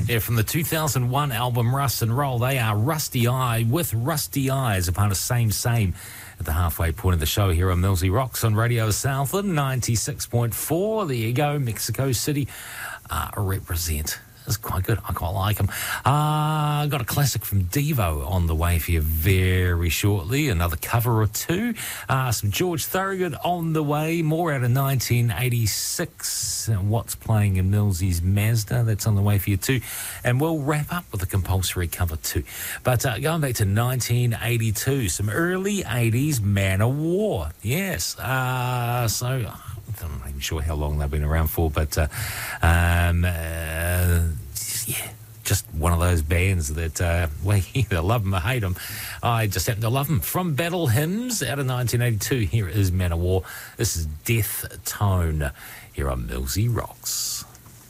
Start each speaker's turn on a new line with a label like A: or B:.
A: Yeah, from the 2001 album Rust and Roll, they are Rusty Eye with Rusty Eyes, a part of Same at the halfway point of the show here on Millsy Rocks on Radio Southland 96.4. There you go, Mexico City represent. It's quite good. I quite like them. Got a classic from Devo on the way for you very shortly. Another cover or two. Some George Thorogood on the way. More out of 1986. What's playing in Millsy's Mazda. That's on the way for you too. And we'll wrap up with a compulsory cover too. But going back to 1982, some early 80s Man of War. Yes. So I'm not even sure how long they've been around for, but yeah, just one of those bands that we either love them or hate them. I just happen to love them. From Battle Hymns out of 1982, here is Man of War. This is Death Tone here on Millsy Rocks.